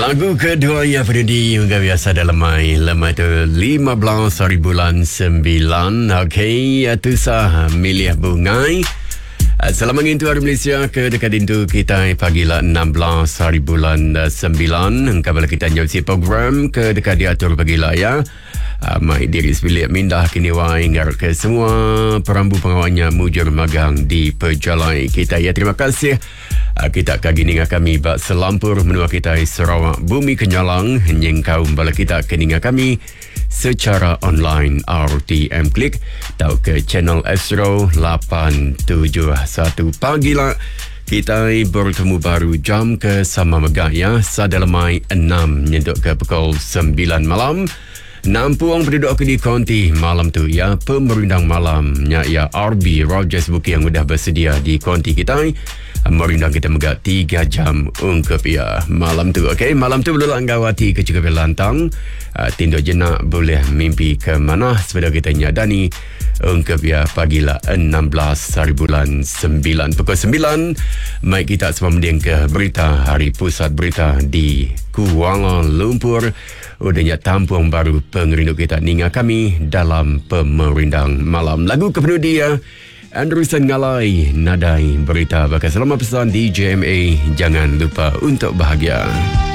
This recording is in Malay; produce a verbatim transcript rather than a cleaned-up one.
Lagu kedua yang Freddy juga biasa dalam mai lama tu lima belas hari bulan sembilan. Okey, itu sah milih bungai. Selamat mengintu hari Malaysia ke dekat itu kita pagilah enam belas hari bulan sembilan. Kabel kita nyusi program ke dekat diatur pagilah ya. Uh, mai diri sebilik mindah kini waingar ke semua perambu pengawalnya mujur magang di Perjalai kita ya. Terima kasih. Uh, kita kagi ninga kami bak selampur menua kita Sarawak Bumi Kenyalang nyeng kaum bala kita keninga kami secara online R T M Klik tau ke channel Astro lapan tujuh satu pagi lah. Kita bertemu baru jam ke sama megah ya. Sadalamai enam nyentuk ke pukul sembilan malam. Nampuang penduduk di konti malam tu ya. Pemerindang malamnya ya R B Rogers Buki yang sudah bersedia di konti kita. Merindang kita megak tiga jam ungkap ya malam tu. Okey, malam tu boleh langgawati ke cukup lantang. Uh, Tindak jenak boleh mimpi ke mana sebab kita nyadani ungkap ya pagilah enam belas hari bulan sembilan. Pukul sembilan mai kita semua mending ke berita hari pusat berita di Kuala Lumpur. Udahnya tampung baru pengerindu kita ninga kami dalam pemerindang malam. Lagu kepenuh dia Anderson Ngalai nadai berita bakal selamat pesan di J M A. Jangan lupa untuk bahagia.